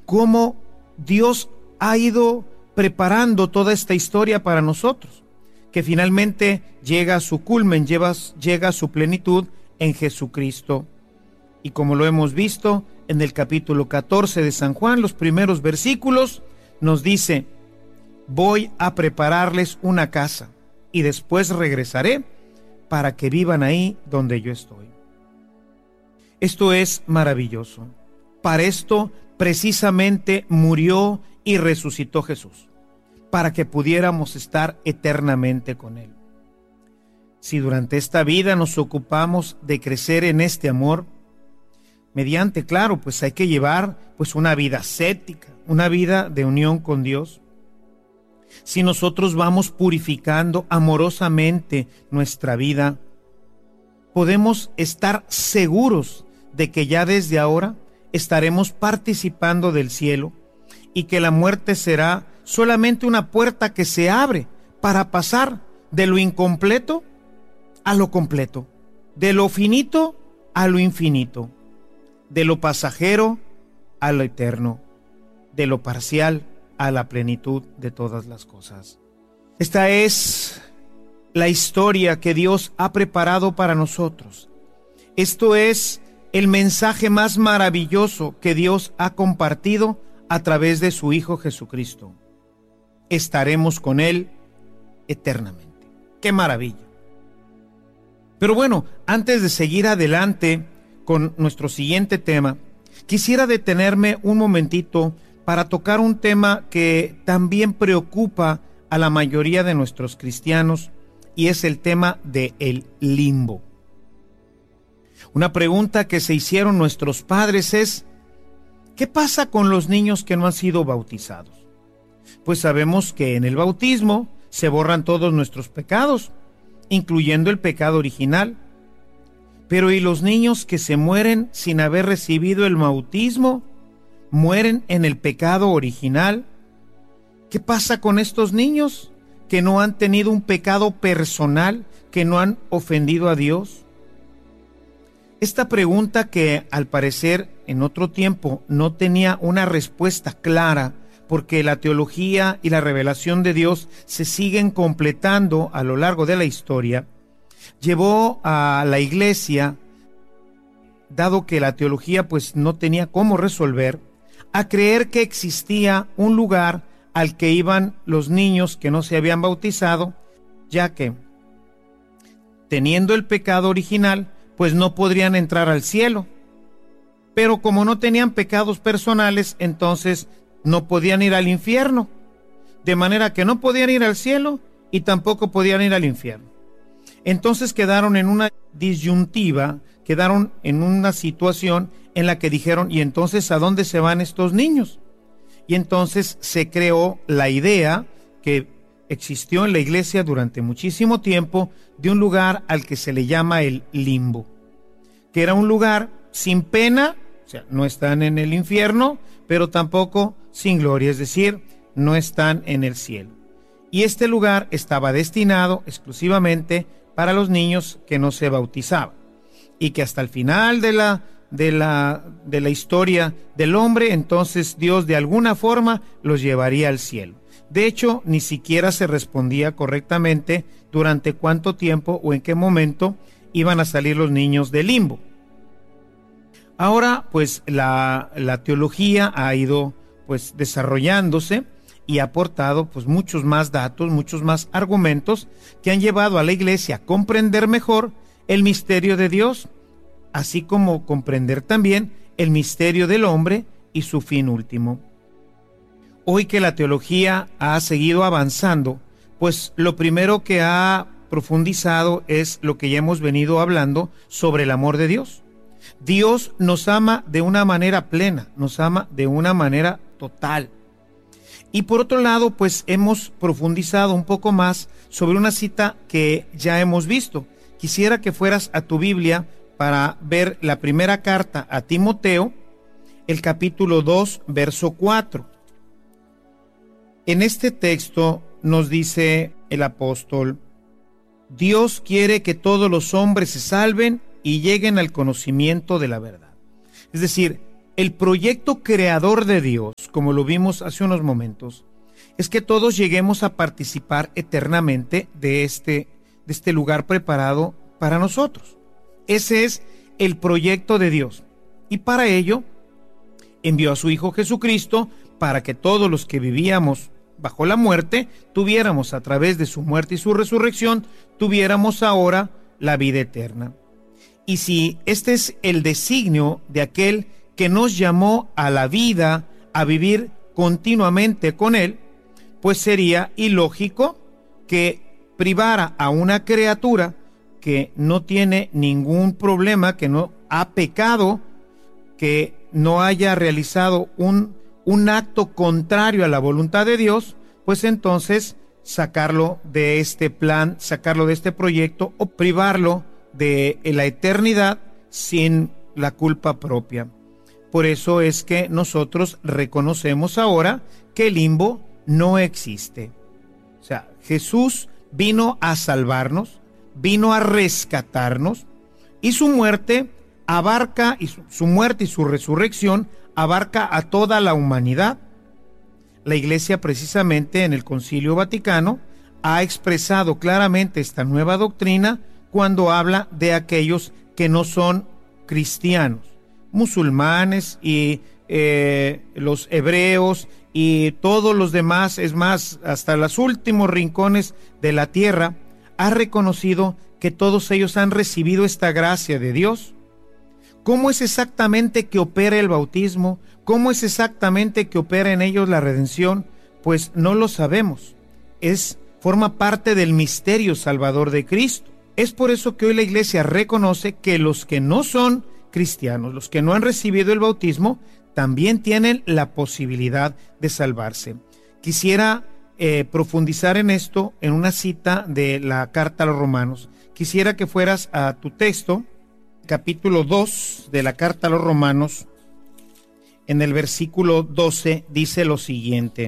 cómo Dios ha ido preparando toda esta historia para nosotros, que finalmente llega a su culmen, llega a su plenitud en Jesucristo. Y como lo hemos visto en el capítulo 14 de San Juan, los primeros versículos, nos dice: voy a prepararles una casa y después regresaré para que vivan ahí donde yo estoy. Esto es maravilloso. Para esto precisamente murió y resucitó Jesús, para que pudiéramos estar eternamente con Él. Si durante esta vida nos ocupamos de crecer en este amor, mediante, claro, pues hay que llevar pues una vida ascética, una vida de unión con Dios. Si nosotros vamos purificando amorosamente nuestra vida, podemos estar seguros de que ya desde ahora estaremos participando del cielo y que la muerte será solamente una puerta que se abre para pasar de lo incompleto a lo completo, de lo finito a lo infinito, de lo pasajero a lo eterno, de lo parcial a la plenitud de todas las cosas. Esta es la historia que Dios ha preparado para nosotros. Esto es el mensaje más maravilloso que Dios ha compartido a través de su Hijo Jesucristo. Estaremos con Él eternamente. ¡Qué maravilla! Pero bueno, antes de seguir adelante con nuestro siguiente tema, quisiera detenerme un momentito para tocar un tema que también preocupa a la mayoría de nuestros cristianos, y es el tema del limbo. Una pregunta que se hicieron nuestros padres es: ¿qué pasa con los niños que no han sido bautizados? Pues sabemos que en el bautismo se borran todos nuestros pecados, incluyendo el pecado original. Pero ¿y los niños que se mueren sin haber recibido el bautismo? ¿Mueren en el pecado original? ¿Qué pasa con estos niños que no han tenido un pecado personal, que no han ofendido a Dios? Esta pregunta, que al parecer en otro tiempo no tenía una respuesta clara, porque la teología y la revelación de Dios se siguen completando a lo largo de la historia, llevó a la iglesia, dado que la teología pues no tenía cómo resolver, a creer que existía un lugar al que iban los niños que no se habían bautizado, ya que, teniendo el pecado original, pues no podrían entrar al cielo. Pero como no tenían pecados personales, entonces no podían ir al infierno. De manera que no podían ir al cielo y tampoco podían ir al infierno. Entonces quedaron en una disyuntiva, quedaron en una situación en la que dijeron: ¿y entonces a dónde se van estos niños? Y entonces se creó la idea, que existió en la iglesia durante muchísimo tiempo, de un lugar al que se le llama el limbo, que era un lugar sin pena, o sea, no están en el infierno, pero tampoco sin gloria, es decir, no están en el cielo. Y este lugar estaba destinado exclusivamente para los niños que no se bautizaban, y que hasta el final de la historia del hombre, entonces Dios de alguna forma los llevaría al cielo. De hecho, ni siquiera se respondía correctamente durante cuánto tiempo o en qué momento iban a salir los niños del limbo. Ahora, pues la teología ha ido pues desarrollándose y ha aportado pues muchos más datos, muchos más argumentos que han llevado a la iglesia a comprender mejor el misterio de Dios, así como comprender también el misterio del hombre y su fin último. Hoy que la teología ha seguido avanzando, pues lo primero que ha profundizado es lo que ya hemos venido hablando sobre el amor de Dios. Dios nos ama de una manera plena, nos ama de una manera total. Y por otro lado, pues hemos profundizado un poco más sobre una cita que ya hemos visto. Quisiera que fueras a tu Biblia para ver la primera carta a Timoteo, el capítulo 2, verso 4. En este texto nos dice el apóstol: Dios quiere que todos los hombres se salven y lleguen al conocimiento de la verdad. Es decir, el proyecto creador de Dios, como lo vimos hace unos momentos, es que todos lleguemos a participar eternamente de este lugar preparado para nosotros. Ese es el proyecto de Dios. Y para ello envió a su Hijo Jesucristo para que todos los que vivíamos bajo la muerte tuviéramos, a través de su muerte y su resurrección, tuviéramos ahora la vida eterna. Y si este es el designio de aquel que nos llamó a la vida, a vivir continuamente con Él, pues sería ilógico que privara a una criatura que no tiene ningún problema, que no ha pecado, que no haya realizado un acto contrario a la voluntad de Dios, pues entonces sacarlo de este plan, sacarlo de este proyecto o privarlo de la eternidad sin la culpa propia. Por eso es que nosotros reconocemos ahora que el limbo no existe. O sea, Jesús vino a salvarnos, vino a rescatarnos, y su muerte abarca, y su muerte y su resurrección abarca a toda la humanidad. La Iglesia, precisamente en el Concilio Vaticano, ha expresado claramente esta nueva doctrina cuando habla de aquellos que no son cristianos, musulmanes y los hebreos y todos los demás, es más, hasta los últimos rincones de la tierra, ha reconocido que todos ellos han recibido esta gracia de Dios. ¿Cómo es exactamente que opera el bautismo? ¿Cómo es exactamente que opera en ellos la redención? Pues no lo sabemos. Forma parte del misterio salvador de Cristo. Es por eso que hoy la Iglesia reconoce que los que no son cristianos, los que no han recibido el bautismo, también tienen la posibilidad de salvarse. Quisiera profundizar en esto en una cita de la carta a los Romanos. Quisiera que fueras a tu texto, capítulo 2 de la carta a los Romanos. En el versículo 12 dice lo siguiente: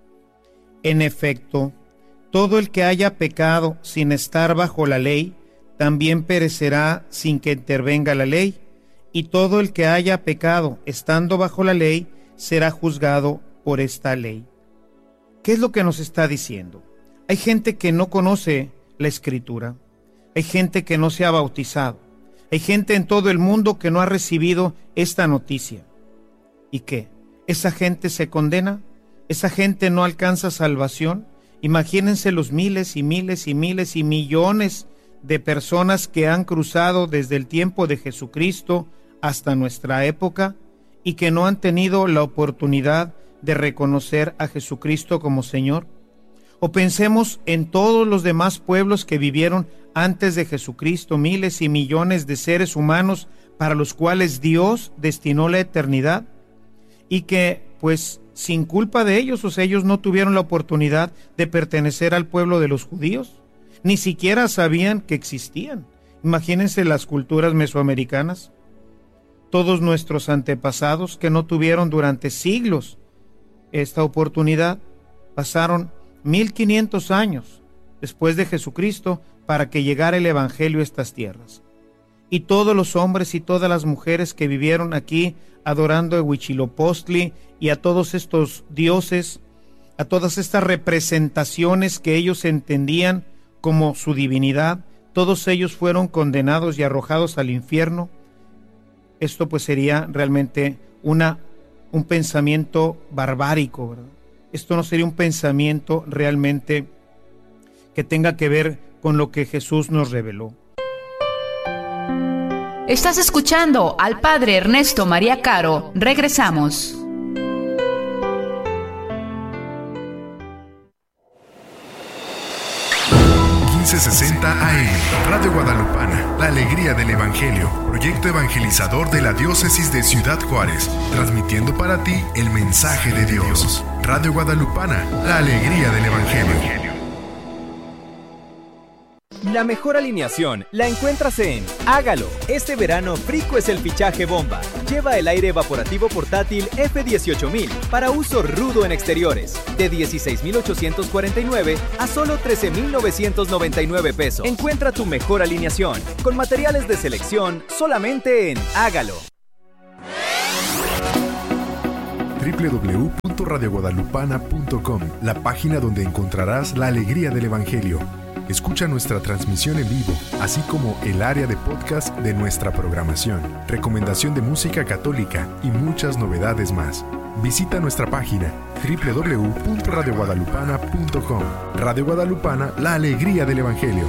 en efecto, todo el que haya pecado sin estar bajo la ley, también perecerá sin que intervenga la ley, y todo el que haya pecado estando bajo la ley, será juzgado por esta ley. ¿Qué es lo que nos está diciendo? Hay gente que no conoce la Escritura, hay gente que no se ha bautizado, hay gente en todo el mundo que no ha recibido esta noticia. ¿Y qué? ¿Esa gente se condena? ¿Esa gente no alcanza salvación? Imagínense los miles y miles y miles y millones de personas que han cruzado desde el tiempo de Jesucristo hasta nuestra época y que no han tenido la oportunidad de reconocer a Jesucristo como Señor. O pensemos en todos los demás pueblos que vivieron antes de Jesucristo, miles y millones de seres humanos para los cuales Dios destinó la eternidad y que, pues, sin culpa de ellos, o sea, ellos no tuvieron la oportunidad de pertenecer al pueblo de los judíos, ni siquiera sabían que existían. Imagínense las culturas mesoamericanas, todos nuestros antepasados que no tuvieron durante siglos esta oportunidad, pasaron 1500 años después de Jesucristo para que llegara el Evangelio a estas tierras. Y todos los hombres y todas las mujeres que vivieron aquí adorando a Huitzilopochtli y a todos estos dioses, a todas estas representaciones que ellos entendían como su divinidad, todos ellos fueron condenados y arrojados al infierno. Esto pues sería realmente un pensamiento barbárico, ¿verdad? Esto no sería un pensamiento realmente que tenga que ver con lo que Jesús nos reveló. Estás escuchando al Padre Ernesto María Caro. Regresamos. AM, Radio Guadalupana, la alegría del Evangelio, proyecto evangelizador de la diócesis de Ciudad Juárez, transmitiendo para ti el mensaje de Dios. Radio Guadalupana, la alegría del Evangelio. La mejor alineación la encuentras en Hágalo. Este verano, Frico es el fichaje bomba. Lleva el aire evaporativo portátil F18000 para uso rudo en exteriores, de 16,849 a solo 13,999 pesos. Encuentra tu mejor alineación con materiales de selección solamente en Hágalo. www.radioguadalupana.com, la página donde encontrarás la alegría del Evangelio. Escucha nuestra transmisión en vivo, así como el área de podcast de nuestra programación, recomendación de música católica y muchas novedades más. Visita nuestra página www.radioguadalupana.com. Radio Guadalupana, la alegría del Evangelio.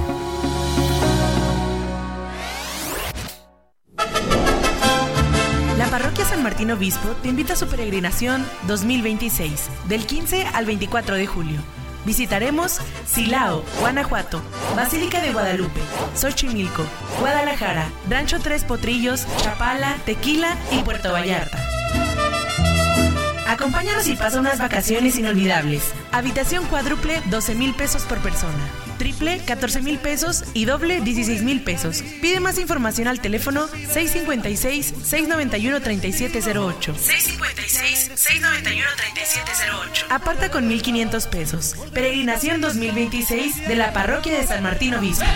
La Parroquia San Martín Obispo te invita a su peregrinación 2026, del 15 al 24 de julio. Visitaremos Silao, Guanajuato, Basílica de Guadalupe, Xochimilco, Guadalajara, Rancho Tres Potrillos, Chapala, Tequila y Puerto Vallarta. Acompáñanos y pasa unas vacaciones inolvidables. Habitación cuádruple, 12,000 pesos por persona. Triple, 14,000 pesos y doble, 16,000 pesos. Pide más información al teléfono 656-691-3708. 656-691-3708. Aparta con 1,500 pesos. Peregrinación 2026 de la Parroquia de San Martín Obispo.